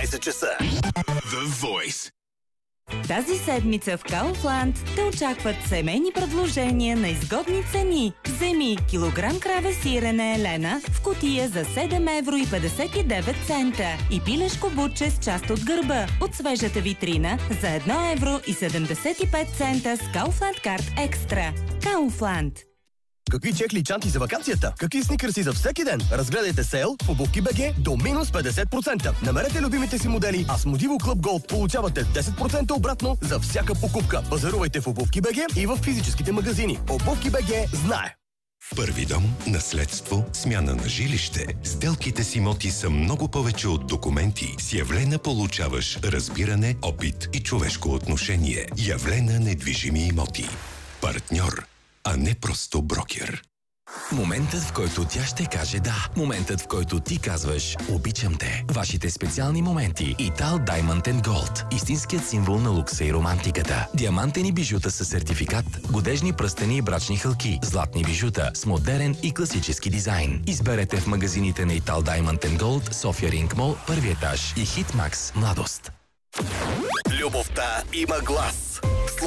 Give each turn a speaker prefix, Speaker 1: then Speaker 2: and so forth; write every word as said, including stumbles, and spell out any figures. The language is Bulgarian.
Speaker 1: дванайсет часа.
Speaker 2: The Voice.
Speaker 3: Тази седмица в Kaufland те очакват семейни предложения на изгодни цени. Вземи килограм краве сирене Елена в кутия за седем евро и петдесет и девет цента и пилешко бутче с част от гърба от свежата витрина за едно евро и седемдесет и пет цента с Kaufland Card Extra. Kaufland.
Speaker 4: Какви чекли чанти за вакансията? Какви сникърси за всеки ден? Разгледайте сейл в обувки БГ до минус петдесет процента. Намерете любимите си модели, а с Modimo Club Gold получавате десет процента обратно за всяка покупка. Пазарувайте в обувки БГ и в физическите магазини. Обувки БГ знае.
Speaker 5: Първи дом, наследство, смяна на жилище. Сделките с имоти са много повече от документи. С Явлена получаваш разбиране, опит и човешко отношение. Явлена недвижими имоти. Партньор, а не просто брокер.
Speaker 6: Моментът, в който тя ще каже да. Моментът, в който ти казваш обичам те. Вашите специални моменти. Ital Diamond and Gold. Истинският символ на лукса и романтиката. Диамантени бижута със сертификат, годежни пръстени и брачни хълки, златни бижута с модерен и класически дизайн. Изберете в магазините на Ital Diamond and Gold, София Ринг Мол, първи етаж и Hitmax Младост.
Speaker 1: Любовта има глас.